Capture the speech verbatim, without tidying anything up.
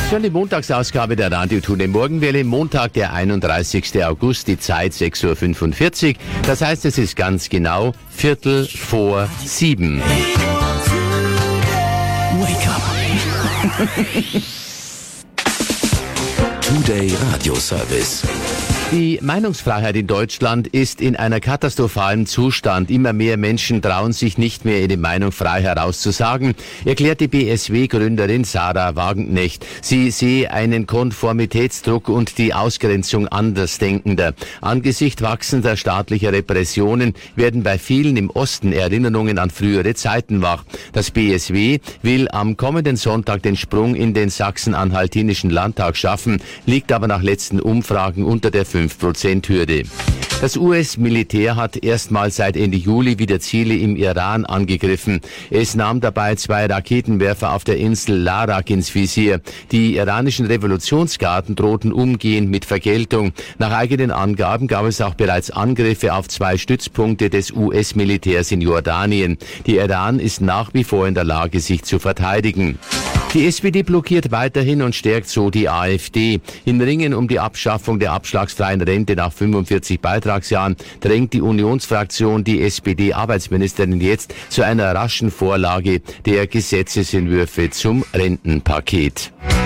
Schon die Montagsausgabe der Radiotour im Morgenwelle, Montag, der einunddreißigsten August, die Zeit sechs Uhr fünfundvierzig. Das heißt, es ist ganz genau Viertel vor sieben. Wake up. Today Radio Service. Die Meinungsfreiheit in Deutschland ist in einer katastrophalen Zustand. Immer mehr Menschen trauen sich nicht mehr, ihre Meinung frei herauszusagen, erklärt die B S W-Gründerin Sarah Wagenknecht. Sie sehe einen Konformitätsdruck und die Ausgrenzung Andersdenkender. Angesichts wachsender staatlicher Repressionen werden bei vielen im Osten Erinnerungen an frühere Zeiten wach. Das B S W will am kommenden Sonntag den Sprung in den sachsen-anhaltinischen Landtag schaffen, liegt aber nach letzten Umfragen unter der fünf Prozent Hürde. Das U S-Militär hat erstmals seit Ende Juli wieder Ziele im Iran angegriffen. Es nahm dabei zwei Raketenwerfer auf der Insel Larak ins Visier. Die iranischen Revolutionsgarden drohten umgehend mit Vergeltung. Nach eigenen Angaben gab es auch bereits Angriffe auf zwei Stützpunkte des U S-Militärs in Jordanien. Der Iran ist nach wie vor in der Lage, sich zu verteidigen. Die S P D blockiert weiterhin und stärkt so die AfD. Im Ringen um die Abschaffung der abschlagsfreien Rente nach fünfundvierzig Beitragsjahren drängt die Unionsfraktion die S P D-Arbeitsministerin jetzt zu einer raschen Vorlage der Gesetzesentwürfe zum Rentenpaket.